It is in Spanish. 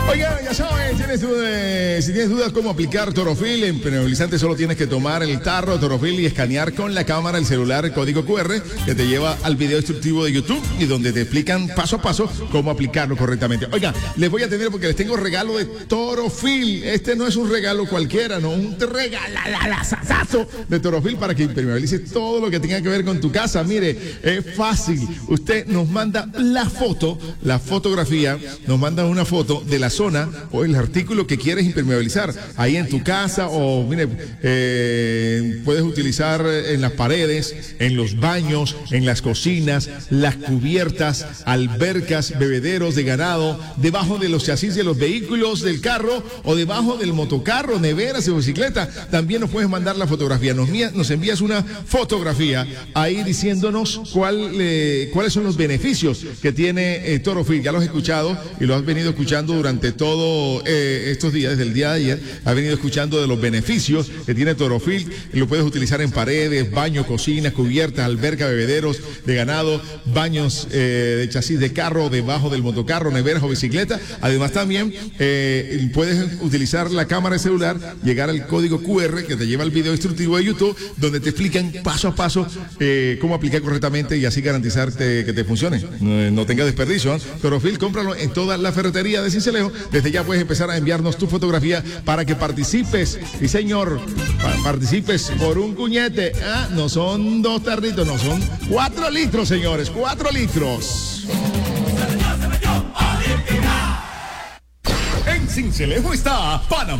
Oiga, ya sabes, si tienes dudas cómo aplicar Torofil, en impermeabilizante solo tienes que tomar el tarro de Torofil y escanear con la cámara el celular el código QR que te lleva al video instructivo de YouTube y donde te explican paso a paso cómo aplicarlo correctamente. Oiga, les voy a atender porque les tengo regalo de Torofil. Este no es un regalo cualquiera, no, un regalalazazo de Torofil para que impermeabilice todo lo que tenga que ver con tu casa. Mire, es fácil. Usted nos manda la fotografía, nos manda una foto de la zona o el artículo que quieres impermeabilizar ahí en tu casa o mire, puedes utilizar en las paredes, en los baños, en las cocinas, las cubiertas, albercas, bebederos de ganado, debajo de los chasis de los vehículos del carro o debajo del motocarro, neveras o bicicleta. También nos puedes mandar la fotografía, nos envías una fotografía ahí diciéndonos cuáles son los beneficios que tiene Torofil. Ya lo has escuchado y lo has venido escuchando durante todos estos días, desde el día de ayer, has venido escuchando de los beneficios que tiene Torofil. Lo puedes utilizar en paredes, baños, cocinas, cubiertas, albercas, bebederos de ganado, baños de chasis de carro, debajo del motocarro, neveras o bicicleta. Además también puedes utilizar la cámara de celular, llegar al código QR que te lleva al video instructivo de YouTube, donde te explican paso a paso cómo aplicar correctamente y así garantizarte que te funcione. No tenga desperdicio, ¿eh? Torofil, cómpralo en toda la ferretería de Sincelejo. Desde ya puedes empezar a enviarnos tu fotografía para que participes. Y señor, participes por un cuñete. No son 2 tarritos, no, son 4 litros, señores, 4 litros. En Sincelejo está Panamá.